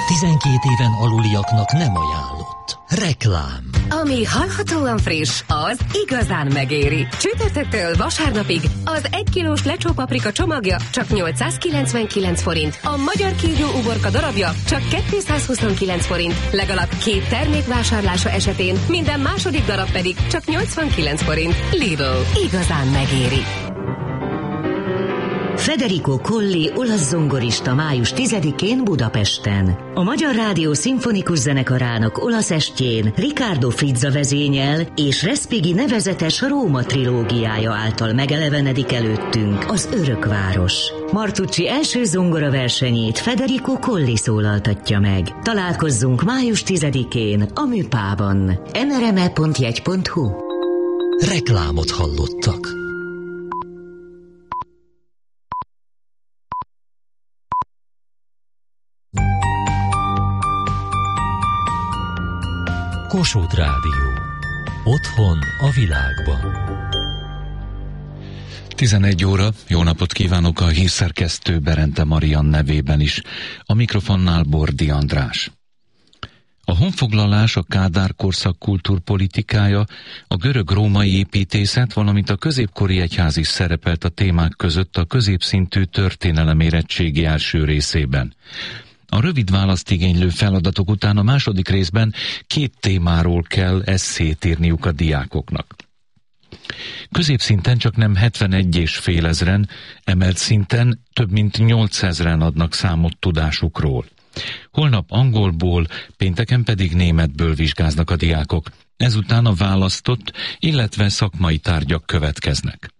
12 éven aluliaknak nem ajánlott. Reklám. Ami hallhatóan friss, az igazán megéri. Csütörtöktől vasárnapig az 1 kilós lecsó paprika csomagja csak 899 forint, a magyar kígyó uborka darabja csak 229 forint, legalább 2 termék vásárlása esetén minden második darab pedig csak 89 forint. Lidl. Igazán megéri. Federico Colli olasz zongorista május 10-én Budapesten. A Magyar Rádió Szimfonikus Zenekarának olasz estjén Riccardo Frizza vezényel és Respighi nevezetes Róma trilógiája által megelevenedik előttünk az Örökváros. Martucci első zongoraversenyét Federico Colli szólaltatja meg. Találkozzunk május 10-én a Műpában. nrme.jegy.hu. Reklámot hallottak. Kossuth Rádió. Otthon a világban. 11 óra, jó napot kívánok a hírszerkesztő Berente Marian nevében is. A mikrofonnál Bordi András. A honfoglalás, a Kádár korszak kultúrpolitikája, a görög-római építészet, valamint a középkori egyház is szerepelt a témák között a középszintű történelemérettségi első részében. A rövid választ igénylő feladatok után a második részben 2 témáról kell esszét írniuk a diákoknak. Középszinten csaknem 71,5 ezren, emelt szinten több mint 8000-en adnak számot tudásukról. Holnap angolból, pénteken pedig németből vizsgáznak a diákok. Ezután a választott, illetve szakmai tárgyak következnek.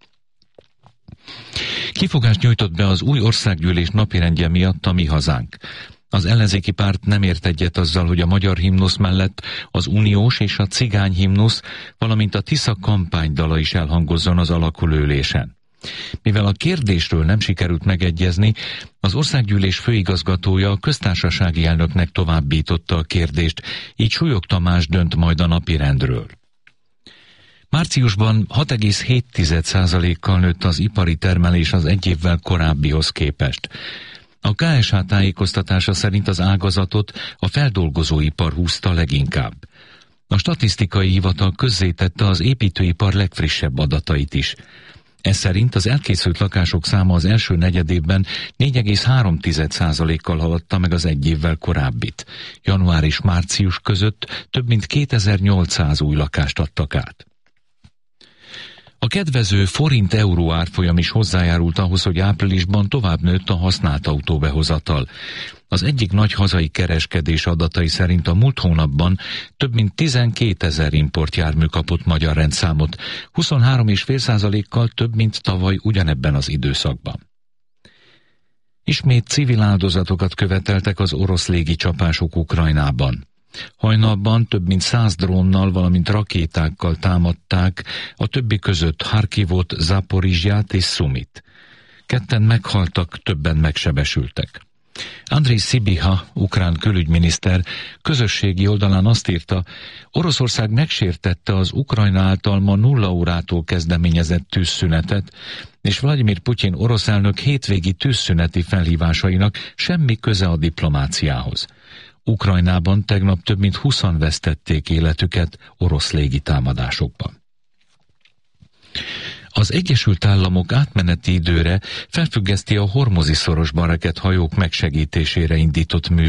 Kifogást nyújtott be az új országgyűlés napirendje miatt a Mi Hazánk. Az ellenzéki párt nem ért egyet azzal, hogy a magyar himnusz mellett az uniós és a cigány himnusz, valamint a Tisza kampánydala is elhangozzon az alakulőülésen. Mivel a kérdésről nem sikerült megegyezni, az országgyűlés főigazgatója a köztársasági elnöknek továbbította a kérdést, így Súlyog Tamás dönt majd a napirendről. Márciusban 6,7%-kal nőtt az ipari termelés az egy évvel korábbihoz képest. A KSH tájékoztatása szerint az ágazatot a feldolgozóipar húzta leginkább. A statisztikai hivatal közzétette az építőipar legfrissebb adatait is. Ez szerint az elkészült lakások száma az első negyedévben 4,3%-kal haladta meg az egy évvel korábbit. Január és március között több mint 2800 új lakást adtak át. A kedvező forint-euró árfolyam is hozzájárult ahhoz, hogy áprilisban tovább nőtt a használt autóbehozatal. Az egyik nagy hazai kereskedés adatai szerint a múlt hónapban több mint 12 000 importjármű kapott magyar rendszámot, 23,5%-kal több, mint tavaly ugyanebben az időszakban. Ismét civil áldozatokat követeltek az orosz légicsapások Ukrajnában. Hajnalban több mint 100 drónnal, valamint rakétákkal támadták, a többi között Harkivot, Zaporizsját és Szumit. 2 meghaltak, többen megsebesültek. Andrej Sibiha, ukrán külügyminiszter, közösségi oldalán azt írta, Oroszország megsértette az Ukrajna által ma 0 órától kezdeményezett tűzszünetet, és Vladimir Putyin orosz elnök hétvégi tűzszüneti felhívásainak semmi köze a diplomáciához. Ukrajnában tegnap több mint 20-an vesztették életüket orosz légitámadásokban. Az Egyesült Államok átmeneti időre felfüggeszti a Hormuzi szorosban rekedt hajók megsegítésére indított műveletet.